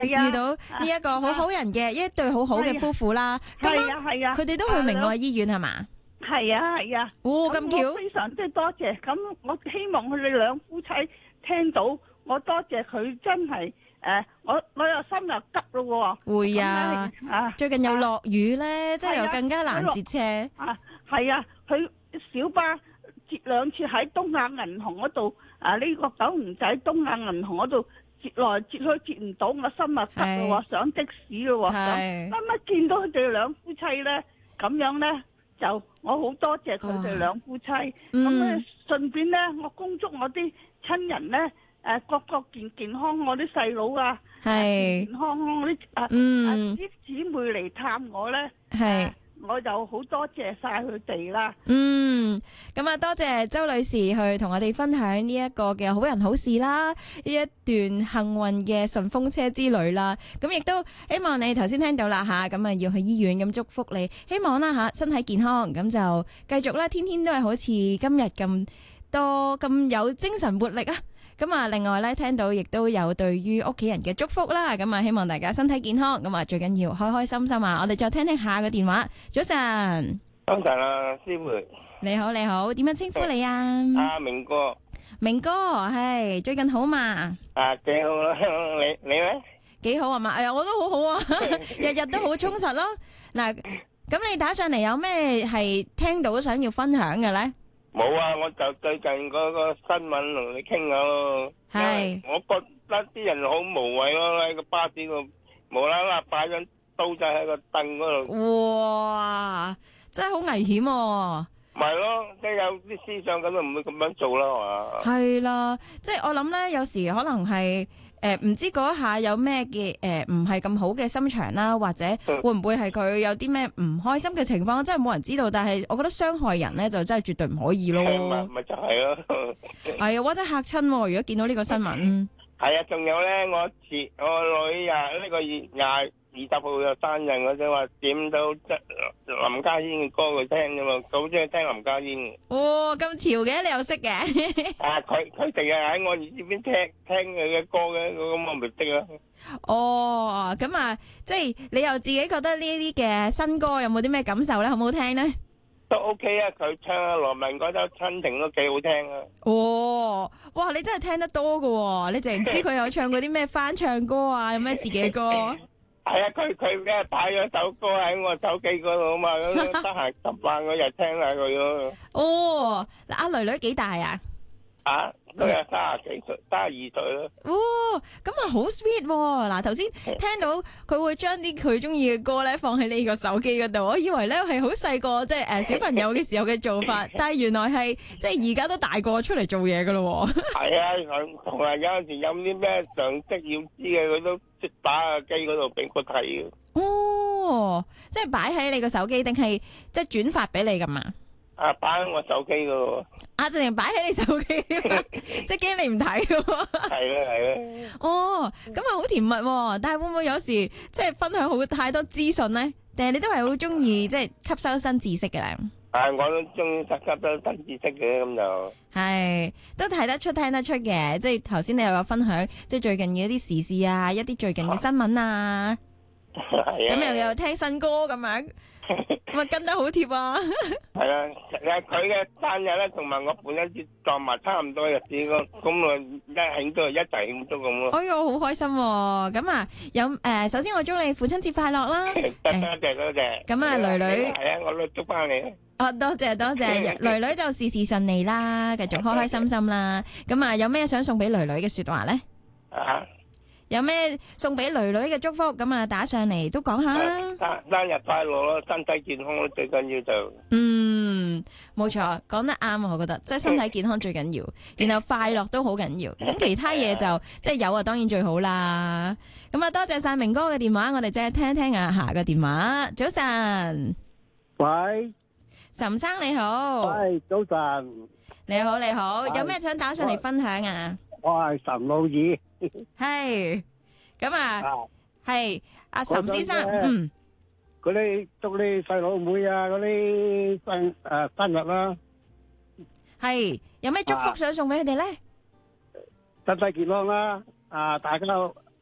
遇到呢一個好好人嘅一對好好嘅夫婦啦。咁佢哋都去明愛醫院係嘛？ 係啊係啊。 哦，咁巧。 我非常之多謝。咁我希望佢哋兩夫妻聽到，我多謝佢真係我又心又急咯喎。 會啊，最近又落雨咧，即係又更加難截車。 係啊，佢小巴截兩次喺東亞銀行嗰度，呢個九龍仔東亞銀行嗰度截來截去截唔到，我心又急咯喎，上的士咯喎。啱啱見到佢哋兩夫妻咧，咁樣咧就我好多謝佢哋兩夫妻。咁咧順便咧，我恭祝我啲親人咧。個健健康，我啲細佬啊，健健康康，我啲啲姊妹嚟探我咧，我就好多謝晒佢哋啦。 咁啊，多謝周女士去同我哋分享呢一個嘅好人好事啦，呢一段幸運嘅順風車之旅啦。咁亦都希望你頭先聽到啦吓，咁啊要去醫院，咁祝福你，希望啦吓身體健康，咁就繼續啦，天天都係好似今日咁多咁有精神活力啊！咁啊，另外咧，聽到亦都有對於屋企人嘅祝福啦。咁啊，希望大家身體健康。咁啊，最緊要開開心心啊！我哋再聽聽下個電話。早晨， 早晨啊，師妹。 你好，你好，點樣稱呼你啊？ 阿明哥。 明哥，係最近好嘛？ 幾好啦，你咧？ 幾好啊嘛？哎呀，我都好好啊，日日都好充實咯。嗱，咁你打上嚟有咩係聽到想要分享嘅咧？ 冇啊，我就最近嗰個新聞同你傾下咯。係，我覺得啲人好無謂咯，喺個巴士度無啦啦擺張刀仔喺個凳嗰度。 哇，真係好危險喎！ 咪咯，即係有啲思想咁就唔會咁樣做啦，係嘛？係啦，即係我諗咧，有時可能係。唔知嗰一下有咩嘅唔係咁好嘅心腸啦，或者會唔會係佢有啲咩唔開心嘅情況，真係冇人知道。但係我覺得傷害人咧就真係絕對唔可以咯。 咪就係咯。 係啊，或者嚇親喎！如果見到呢個新聞。係啊，仲有咧，我女啊呢個月20號有生日，我想話點到林家謙嘅歌佢聽啫嘛，好中意聽林家謙嘅。 哦，咁潮嘅，你又識嘅？ 佢成日喺我耳邊聽佢嘅歌嘅，咁我咪識咯。 哦，咁啊，即係你又自己覺得呢啲嘅新歌有冇啲咩感受咧？好唔好聽咧？ 都 OK 啊，佢唱阿羅文嗰首《親情》都幾好聽啊。 哦，哇，你真係聽得多噶，你淨係知佢有唱過啲咩翻唱歌啊，有咩自己嘅歌？ 係啊，佢咧擺咗首歌喺我手機嗰度啊嘛，咁得閒10萬個日聽下佢咯。 哦，嗱，阿女女幾大啊？ 都有32歲咯。 哦，咁啊好 sweet 喎！嗱，頭先聽到佢會將啲佢中意嘅歌咧放喺呢個手機嗰度，我以為咧係好細個，即係小朋友嘅時候嘅做法，但係原來係即係而家都大個出嚟做嘢噶咯。 係啊，同埋有陣時有啲咩常識要知嘅，佢都即打個機嗰度俾我睇嘅。 哦，即係擺喺你個手機，定係即係轉發俾你噶嘛？ 擺喺我手機噶喎。 直情擺喺你手機，即係驚你唔睇嘅。 係啦。 哦，咁啊好甜蜜喎！但係會唔會有時即係分享好太多資訊咧？定係你都係好中意即係吸收新知識嘅咧？ 我都中意吸收新知識嘅，咁就係都睇得出聽得出嘅。即係頭先你又有分享，即係最近嘅一啲時事啊，一啲最近嘅新聞啊。咁又有聽新歌咁樣。咁啊跟得好貼啊！ 係啊，佢嘅生日咧，同埋我本身節撞埋差唔多日子，咁啊一慶祝一齊慶祝咁咯。哎喲， 好開心喎！咁啊，有首先我祝你父親節快樂啦！ 多謝。 咁啊，女女係啊，我都祝翻你。 多謝，女女就事事順利啦，繼續開開心心啦。咁啊，有咩想送俾女女嘅說話咧？有咩送俾女女嘅祝福？咁啊，打上嚟都講下啦。 生日快樂咯，身體健康咯，最緊要就。 冇錯，講得啱啊！我覺得即係身體健康最緊要，然後快樂都好緊要。咁其他嘢就即係有啊，當然最好啦。咁啊，多謝晒明哥嘅電話，我哋即係聽一聽啊下個電話。早晨， 喂， 岑生你好。 喂，早晨。 你好，有咩想打上嚟分享啊？ 我係岑老二。 係，咁啊，係阿岑先生， 嗰啲祝你細佬妹啊，嗰啲生日啦， 係有咩祝福想送俾佢哋咧？ 身體健康啦，大家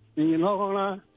健健康康啦。